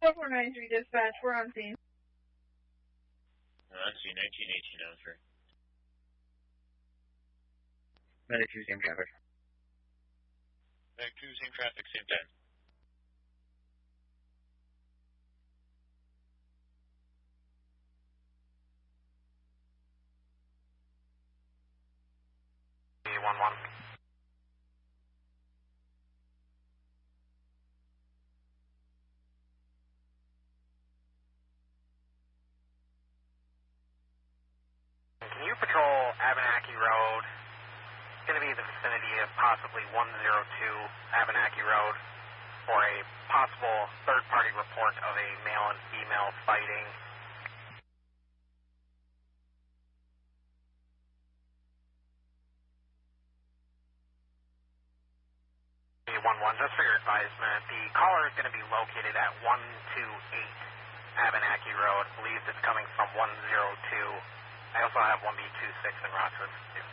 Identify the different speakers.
Speaker 1: 4493 dispatch, we're on scene.
Speaker 2: On scene, 1918 officer.
Speaker 3: Medic 2, same traffic.
Speaker 2: Medic 2, same traffic, same time.
Speaker 4: B11. Can you patrol Abenaki Road? It's going to be in the vicinity of possibly 102 Abenaki Road for a possible third-party report of a male and female fighting. B11, just for your advisement, the caller is going to be located at 128 Abenaki Road. Believes it's coming from 102. I also have 1B26 in Rochford.